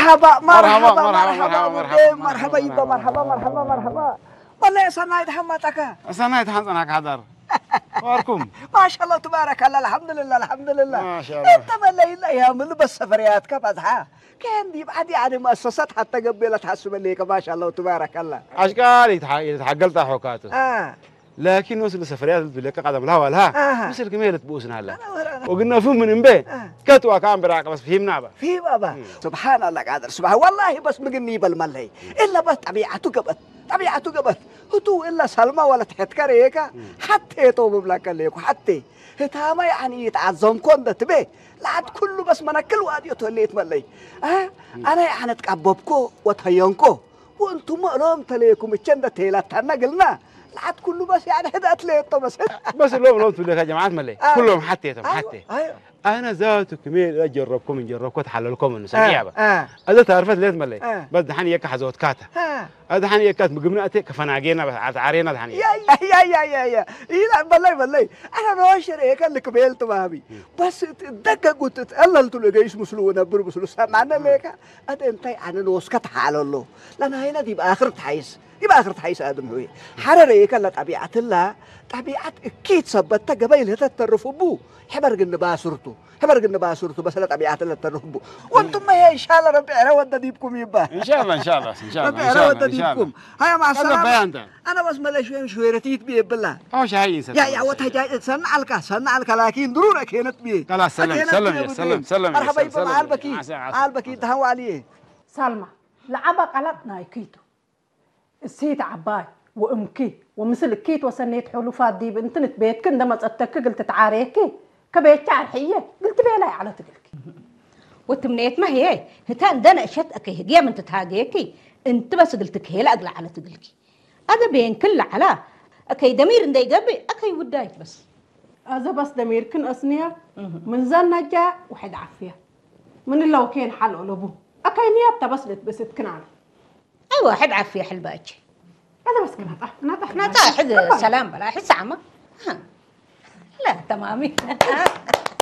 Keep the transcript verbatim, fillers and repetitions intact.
مرحبا مرحبا مرحبا مرحبا مرحبا مرحبا يبا مرحبا مرحبا مرحبا والله صنايد حماتك صنايد حنصنعك هدر واركم ما شاء الله تبارك الله الحمد لله الحمد لله ما شاء الله انت ما لا يا من بس سفريات كبدها كان دي بعد يعني مؤسسات حتى قبلت حسب ليك ما شاء الله تبارك الله اشكال يتحقلت حوكاته اه لكن وصل سفريات بلك قدم لها ولا آه. مثل كميلة بوسنا هلا وقلنا فهم من امبي آه. كتوا كان براق بس فهمنا بقى في بابا سبحان الله قادر سبحان والله بس مقني بالملهي الا بس طبيعته قبت طبيعته قبت هتو الا سلمى ولا تحتكر هيك حتى تو بلاك ليكو حتى هتاما يعني يتعظم كون تبي لعد كله بس منكل وادي توليت ملي ها انا يعني تقببكو وتهينكو وانتم مقلوم تليكم الشنده تيلات قلنا لعد كله بس يعني هدأت ليتو بس بس اللهم لهم تقول لك يا جماعة ملي آه. كلهم حتيتهم أيوة. حتى ايوه انا ذاته كميل اجربكم نجربكم تحللكم انه آه. سميعه آه. هذا تعرفت ليت ملي آه. بس دحين يك حزوت كاتا ها هذا دحين يك مقمناتي كفناجينا بس عارينا دحين يا يا يا يا يا إيه بالله بالله أنا روشر هيك اللي قبلت بابي بس تدقق وتتقلل تلاقيش مسلونا بربسلو سمعنا ليك أنت أنت أنا نوسكت حال الله لأن هنا دي بآخر تحيس دي بآخر تحيس آدم هوي حرر هيك اللي طبيعة الله طبيعة أكيد سبت قبيل هتترفوا بو حبر جن باسرته حبر جن باسرته بس لا طبيعة الله ترفوا وأنتم ما هي إن شاء الله ربي عروا ديبكم يبا ان شاء الله ان شاء الله ان شاء ربي الله ان شاء عروا الله ان شاء الله ديبكم هيا مع هذا السلامة بيان أنا بس ملا شوي شوي رتيت بيه بالله هوش هاي يا يا وتهجا سن على سن على لكن ضرورة كانت بيه خلاص سلم سلم يا سلم سلم مرحبا يبا مع البكي مع البكي تهوى عليه سلمى لعبك على نايكيتو السيد عباي وامكي ومثل كيت وسنيت حلوفات دي بنتنت بيت كندا ما تتك قلت تعاريكي كبيت تعرحيه قلت بيلا على تقلكي وتمنيت ما هي هتان دنا اشت اكي هديه من تتهاجيكي انت بس قلتك هي لا اقلع على تقلكي هذا بين كل على اكي دمير اندي قبي اكي ودايت بس هذا بس دمير كن أصنية من زنجة وحد عافية من اللي كان حل قلبه أكي نيابته بس بس تكنعنا ايوه حد عافيه حلباجي هذا بس كنها طح نطح احنا طاحد سلام بلا حس عمى لا تمامي